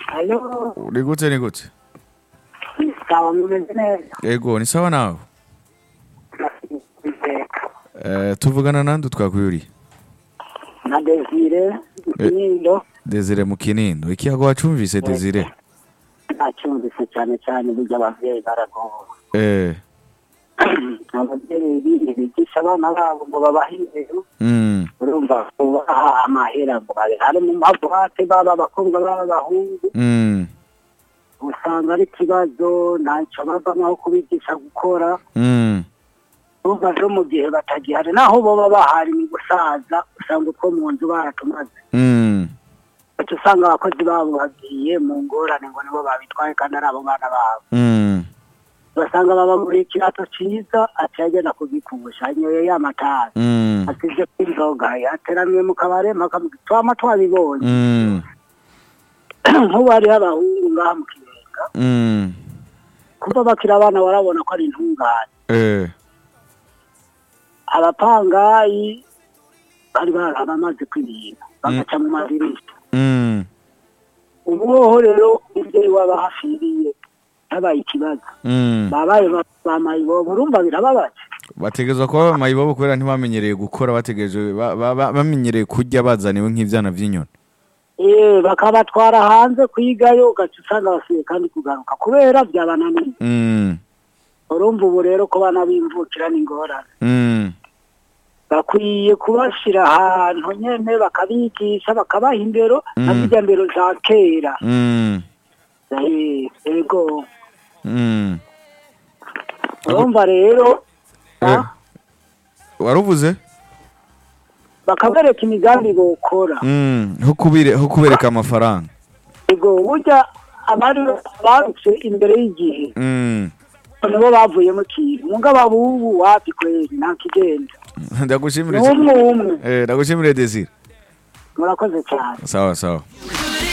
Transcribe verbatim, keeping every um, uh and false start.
Halo. Uri gute ni gute? Sawa mumeze neza. Yego ni sawa nawe? Eh tuvugana nande twakuyuri? Na Desire Kinindo. Desire mu Kinindo. Ikiyago wacumvise Desire? Nacumvise cyane cyane burya abavyeyi baragowe. Eh. Abavyeyi bigisha abana babo ngo babahindero. Mm. Urumva kubaha amahera ngo bari hari mu mabwate baba bakobwa baba bahungu. Mm. Usanga ari kibazo ntacyo bavamo kubigisha gukora. Mm. Urumva zo mu gihe batagihari naho bo baba bahari mu gusaza usanga uko mu nzu baratumaze. Mm. Usanga abakozi babo bagiye mu ngorane ngo nibo babitwaye kandi ari abo bana babo. Mm. Basanga baba muri kirato ciza atagenda kugikubusha anyoye y'amatara. Mm. Asize inzoga yateramiye mu kabare makamutwama twabibonye. Mm. Nk'ubari abahungu ngaha mu Kibenga. Mm. Kuva bakira abana warabona ko ari intungane. Eh. Abapangayi bari baramaze kwibinga bagaca mu madirisha. Mm. Ubuho rero umuvyeyi wabahafiriye habaye ikibazo. Mm. Babaye bamaye bo urumva birababaje. Bategezwa kuba mayibobo kubera ntibamenyereye gukora bategeje bamenyereye kurya bazaniwe nk'ivyana vy'inyoni. Eh bakabatwara hanze kwigayo gacu usanga basiye kandi kugaruka kubera byabananiye. Mm. Urumva ubu rero ko bana bimvukira n'ingorane. Mm. Bakwiye kubashira ahantu nyene bakabigisha bakabaha indero n'abijya ndero za kera. Mm. Eh ego. Mm. Urumva rero Eh. Waruvuze? Bakabereka imigambi bokora. Mm. Ho kubire ho kubereka amafaranga. Ego burya abari barutse imbere y'igihe. Mm. Nabo bavuye mu kintu. Munga babubu wapi kweli nta kigenda. Ndagushimire. Umwe umwe. Eh ndagushimire Desire. Murakoze cyane. Sawa sawa.